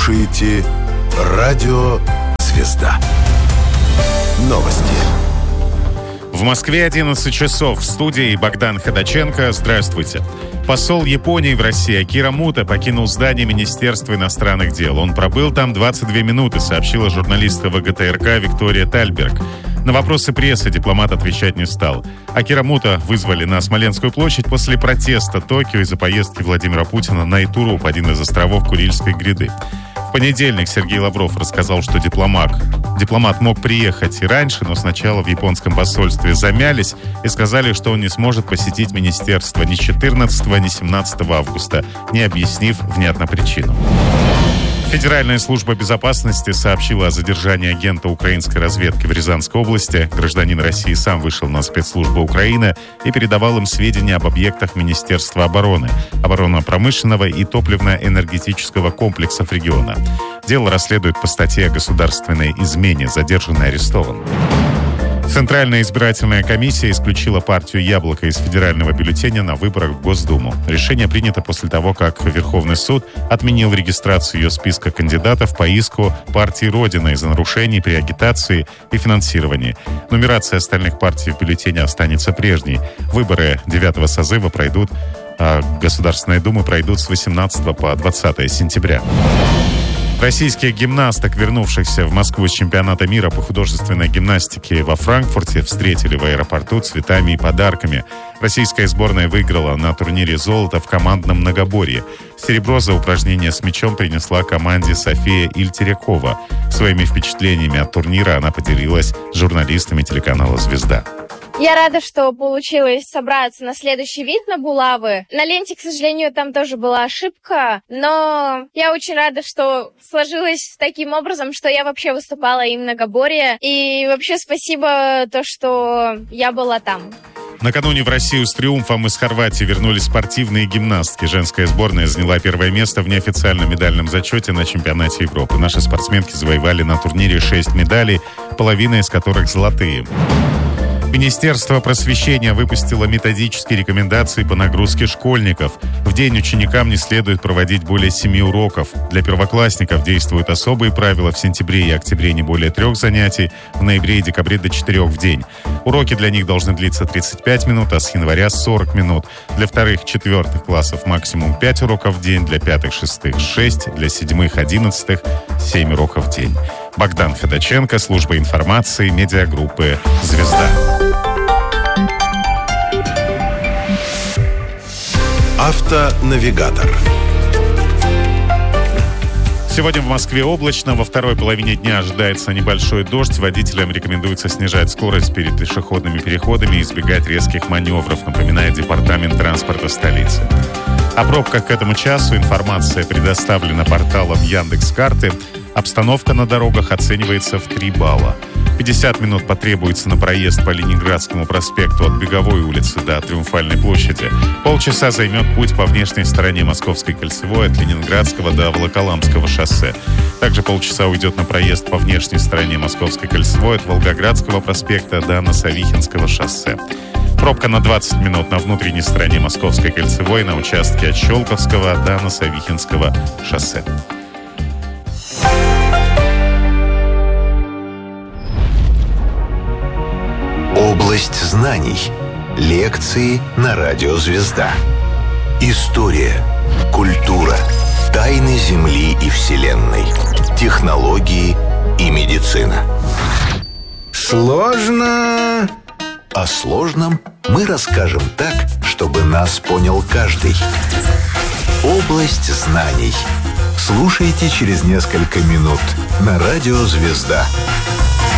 слушаете Радио Звезда. Новости. В Москве 11 часов. В студии Богдан Ходаченко. Здравствуйте. Посол Японии в России Акира Муто покинул здание Министерства иностранных дел. Он пробыл там 22 минуты, сообщила журналистка ВГТРК Виктория Тальберг. На вопросы прессы дипломат отвечать не стал. Акира Муто вызвали на Смоленскую площадь после протеста Токио из-за поездки Владимира Путина на Итуруп, один из островов Курильской гряды. В понедельник Сергей Лавров рассказал, что дипломат мог приехать и раньше, но сначала в японском посольстве замялись и сказали, что он не сможет посетить министерство ни 14, ни 17 августа, не объяснив внятно причину. Федеральная служба безопасности сообщила о задержании агента украинской разведки в Рязанской области. Гражданин России сам вышел на спецслужбу Украины и передавал им сведения об объектах Министерства обороны, оборонно-промышленного и топливно-энергетического комплексов региона. Дело расследуют по статье о государственной измене. Задержанный арестован. Центральная избирательная комиссия исключила партию «Яблоко» из федерального бюллетеня на выборах в Госдуму. Решение принято после того, как Верховный суд отменил регистрацию ее списка кандидатов по иску партии «Родина» из-за нарушений при агитации и финансировании. Нумерация остальных партий в бюллетене останется прежней. Выборы 9-го созыва пройдут, а Государственные Думы пройдут с 18 по 20 сентября. Российских гимнасток, вернувшихся в Москву с чемпионата мира по художественной гимнастике во Франкфурте, встретили в аэропорту цветами и подарками. Российская сборная выиграла на турнире золото в командном многоборье. Серебро за упражнение с мячом принесла команде София Ильтерякова. Своими впечатлениями от турнира она поделилась с журналистами телеканала «Звезда». Я рада, что получилось собраться на следующий вид на булавы. На ленте, к сожалению, там тоже была ошибка, но я очень рада, что сложилось таким образом, что я вообще выступала и в многоборье. И вообще спасибо то, что я была там. Накануне в Россию с триумфом из Хорватии вернулись спортивные гимнастки. Женская сборная заняла первое место в неофициальном медальном зачете на чемпионате Европы. Наши спортсменки завоевали на турнире 6 медалей, половина из которых золотые. Министерство просвещения выпустило методические рекомендации по нагрузке школьников. В день ученикам не следует проводить более 7 уроков. Для первоклассников действуют особые правила: в сентябре и октябре не более 3 занятий, в ноябре и декабре до 4 в день. Уроки для них должны длиться 35 минут, а с января 40 минут. Для 2-4 классов максимум 5 уроков в день, для 5-6 6, для 7-11 7 уроков в день. Богдан Ходаченко, служба информации, медиагруппы «Звезда». Автонавигатор. Сегодня в Москве облачно. Во второй половине дня ожидается небольшой дождь. Водителям рекомендуется снижать скорость перед пешеходными переходами и избегать резких маневров, напоминает Департамент транспорта столицы. О пробках к этому часу информация предоставлена порталом Яндекс.Карты. Обстановка на дорогах оценивается в 3 балла. 50 минут потребуется на проезд по Ленинградскому проспекту от Беговой улицы до Триумфальной площади. Полчаса займет путь по внешней стороне Московской кольцевой от Ленинградского до Волоколамского шоссе. Также полчаса уйдет на проезд по внешней стороне Московской кольцевой от Волгоградского проспекта до Носовихинского шоссе. Пробка на 20 минут на внутренней стороне Московской кольцевой на участке от Щелковского до Носовихинского шоссе. Область знаний. Лекции на Радио Звезда. История, культура, тайны Земли и Вселенной, технологии и медицина. Сложно. О сложном мы расскажем так, чтобы нас понял каждый. Область знаний. Слушайте через несколько минут на Радио Звезда.